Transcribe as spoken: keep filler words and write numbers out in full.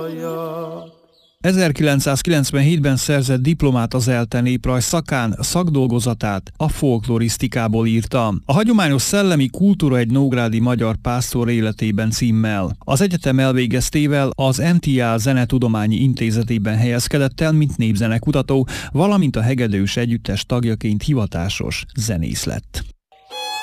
ezerkilencszázkilencvenhétben szerzett diplomát az ELTE néprajz szakán, szakdolgozatát a folklorisztikából írta. A hagyományos szellemi kultúra egy nógrádi magyar pásztor életében címmel. Az egyetem elvégeztével az em té á Zenetudományi Intézetében helyezkedett el, mint népzenekutató, valamint a Hegedűs Együttes tagjaként hivatásos zenész lett.